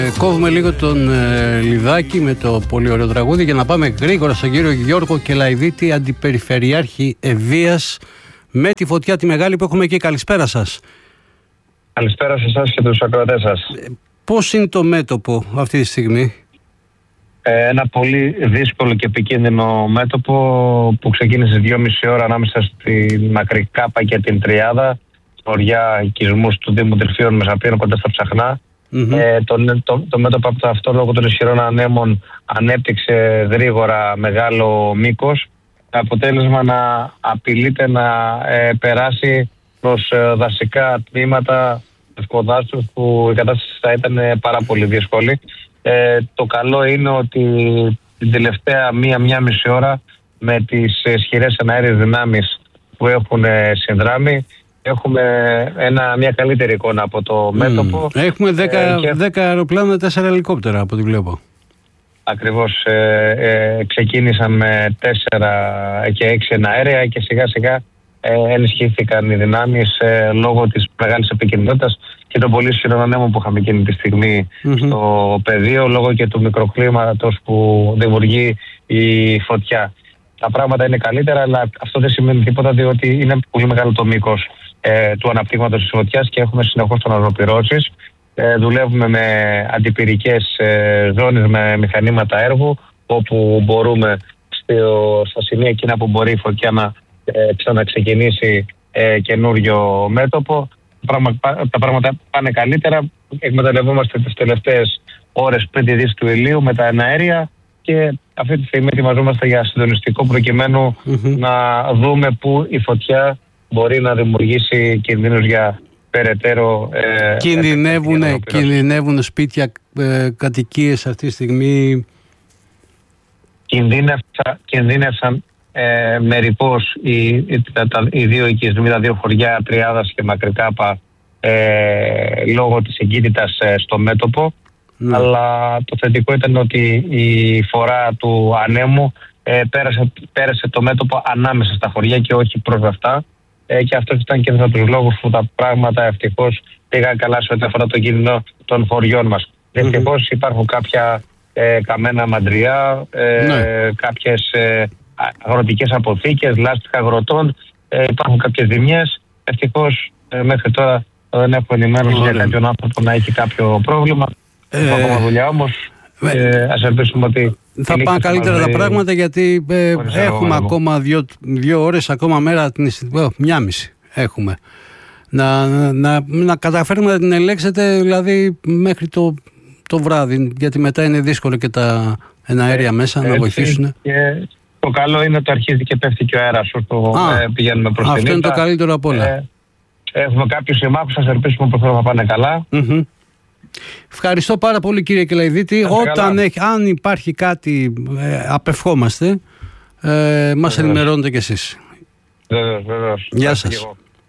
Κόβουμε λίγο τον Λιδάκη με το πολύ ωραίο τραγούδι για να πάμε γρήγορα στον κύριο Γιώργο Κελαϊδίτη, Αντιπεριφερειάρχη Ευβοίας, με τη φωτιά τη μεγάλη που έχουμε εκεί. Καλησπέρα σας. Καλησπέρα σε εσάς και τους ακροατές σας. Πώς είναι το μέτωπο αυτή τη στιγμή? Ένα πολύ δύσκολο και επικίνδυνο μέτωπο που ξεκίνησε 2,5 ώρα ανάμεσα στην Μακρικάπα και την Τριάδα, οριά οικισμούς του Δήμου Τρυφίων Μεσαπίων κοντά στα Ψαχνά. Το μέτωπο αυτό λόγω των ισχυρών ανέμων ανέπτυξε γρήγορα μεγάλο μήκος. Αποτέλεσμα να απειλείται να περάσει προς δασικά τμήματα ευκοδάσους που η κατάσταση θα ήταν πάρα πολύ δύσκολη. Το καλό είναι ότι την τελευταία μία μισή ώρα με τις ισχυρές εναέριες δυνάμεις που έχουν συνδράμει έχουμε μια καλύτερη εικόνα από το μέτωπο. Έχουμε 10 αεροπλάνα, 4 ελικόπτερα από ό,τι βλέπω. Ακριβώς, ξεκίνησαν με 4 και 6 εναέρια και σιγά σιγά ενισχύθηκαν οι δυνάμεις λόγω της μεγάλης επικινδυνότητας και των πολύ ισχυρών ανέμων που είχαμε εκείνη τη στιγμή στο πεδίο, λόγω και του μικροκλίματος που δημιουργεί η φωτιά. Τα πράγματα είναι καλύτερα, αλλά αυτό δεν σημαίνει τίποτα, διότι είναι πολύ μεγάλο το μήκος του αναπτύγματος της φωτιάς και έχουμε συνεχώς αναπληρώσεις. Δουλεύουμε με αντιπυρικές ζώνες, με μηχανήματα έργου, όπου μπορούμε στα σημεία εκείνα που μπορεί η φωτιά να ξαναξεκινήσει καινούριο μέτωπο. Τα πράγματα πάνε καλύτερα. Εκμεταλλευόμαστε τις τελευταίες ώρες πριν τη δύση του ηλίου με τα εναέρια και αυτή τη στιγμή ετοιμαζόμαστε για συντονιστικό προκειμένου να δούμε πού η φωτιά μπορεί να δημιουργήσει κινδύνους για περαιτέρω. Κινδυνεύουν σπίτια, κατοικίες αυτή τη στιγμή? Κινδύνευσαν μερικώς οι δύο οικισμοί, τα δύο χωριά Τριάδας και Μακρικάπα, λόγω της εγκύτητας στο μέτωπο. Αλλά το θετικό ήταν ότι η φορά του ανέμου πέρασε το μέτωπο ανάμεσα στα χωριά και όχι προς αυτά. Και αυτός ήταν και ένας από τους λόγους που τα πράγματα ευτυχώς πήγαν καλά σε ό,τι αφορά το κίνδυνο των χωριών μας. Δυστυχώς υπάρχουν κάποια καμένα μαντριά, κάποιες αγροτικές αποθήκες, λάστιχα αγροτών, υπάρχουν κάποιες ζημιές. Ευτυχώς μέχρι τώρα δεν έχω ενημέρωση για κάποιον άνθρωπο να έχει κάποιο πρόβλημα. Έχουμε ακόμα δουλειά όμως. Ας ελπίσουμε ότι θα πάνε καλύτερα τα πράγματα, γιατί έχουμε ακόμα 2 ώρες, ακόμα μέρα, μία μισή έχουμε. Να καταφέρουμε να την ελέγξετε δηλαδή μέχρι το βράδυ, γιατί μετά είναι δύσκολο και τα εναέρια μέσα να βοηθήσουν. Και το καλό είναι ότι αρχίζει και πέφτει και ο αέρας όσο πηγαίνουμε προς την αυτό είναι το καλύτερο απ' όλα. Έχουμε κάποιους συμμάχους, ας ελπίσουμε πως θα πάνε καλά. Ευχαριστώ πάρα πολύ, κύριε Κελαϊδίτη. Αν υπάρχει κάτι, απευχόμαστε, μας ενημερώνετε κι εσείς. Βεβαίως. Γεια σας.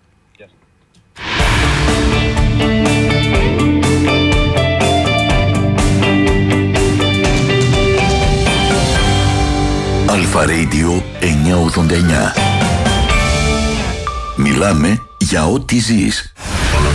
Αλφα Radio 989. Μιλάμε για ό,τι ζεις.